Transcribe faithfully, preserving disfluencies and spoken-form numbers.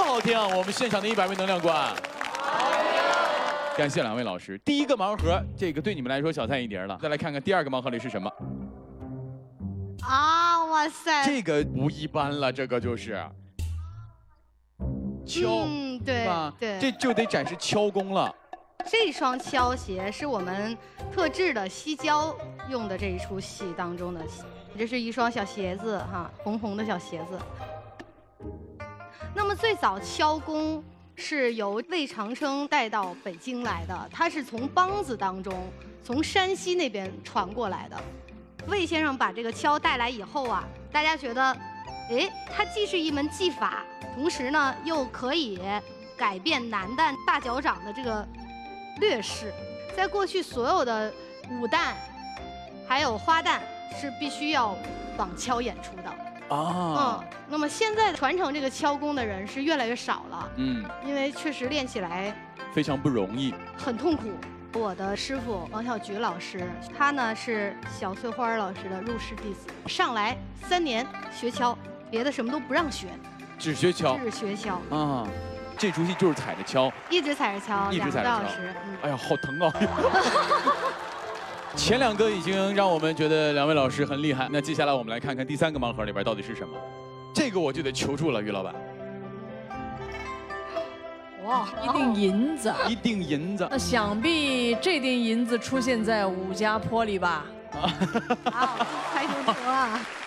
好听！我们现场的一百位能量冠，感谢两位老师。第一个盲盒，这个对你们来说小菜一碟了。再来看看第二个盲盒里是什么？ 啊，哇塞！ 这个不一般了，这个就是敲， 嗯，对吧？ 对， 这就得展示敲工了。 这双敲鞋是我们特制的西郊用的这一出戏当中的，这是一双小鞋子哈，红红的小鞋子。那么最早敲工是由魏长生带到北京来的，他是从梆子当中从山西那边传过来的。魏先生把这个敲带来以后啊，大家觉得，哎，它既是一门技法，同时呢又可以改变男旦大脚掌的这个劣势。在过去所有的武旦还有花旦是必须要绑敲演出的啊。 嗯，那么现在传承这个敲功的人是越来越少了。嗯，因为确实练起来非常不容易， 很痛苦。我的师傅王小菊老师，他呢是小翠花老师的入室弟子，上来三年学敲，别的什么都不让学， 只学敲， 只学敲啊。这出戏就是踩着敲， 一直踩着敲， 一直踩着敲。 嗯、 哎呀，好疼啊！前两个已经让我们觉得两位老师很厉害，那接下来我们来看看第三个盲盒里边到底是什么。这个我就得求助了，于老板。 哇，一锭银子， 一锭银子。 那想必这锭银子出现在武家坡里吧？ 啊，开头车啊！